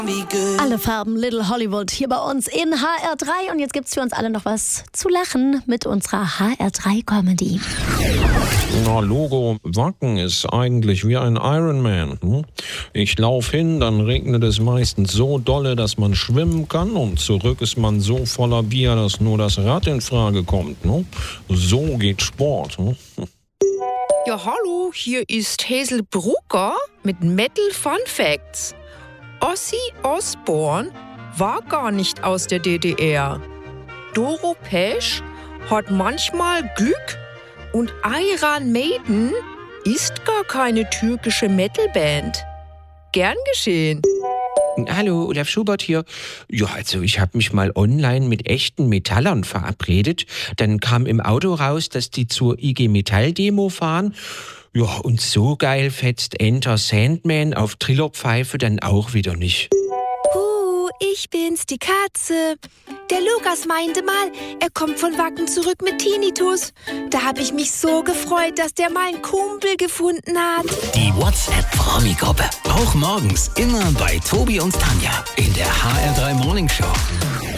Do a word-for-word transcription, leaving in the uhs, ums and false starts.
Alle Farben Little Hollywood hier bei uns in H R drei. Und jetzt gibt's für uns alle noch was zu lachen mit unserer H R drei Comedy. Na, Logo, Wacken ist eigentlich wie ein Ironman. Hm? Ich laufe hin, dann regnet es meistens so dolle, dass man schwimmen kann, und zurück ist man so voller Bier, dass nur das Rad in Frage kommt. Ne? So geht Sport. Hm? Ja, hallo, hier ist Hazel Brugger mit Metal Fun Facts. Ozzy Osbourne war gar nicht aus der D D R. Doro Pesch hat manchmal Glück und Iron Maiden ist gar keine türkische Metalband. Gern geschehen. Hallo, Olaf Schubert hier. Ja, also ich habe mich mal online mit echten Metallern verabredet. Dann kam im Auto raus, dass die zur I G Metall-Demo fahren. Ja, und so geil fetzt Enter Sandman auf Trillerpfeife dann auch wieder nicht. Huh, ich bin's, die Katze. Der Lukas meinte mal, er kommt von Wacken zurück mit Tinnitus. Da habe ich mich so gefreut, dass der mal einen Kumpel gefunden hat. Die WhatsApp-Promi-Gruppe. Auch morgens immer bei Tobi und Tanja in der H R drei Morning Show.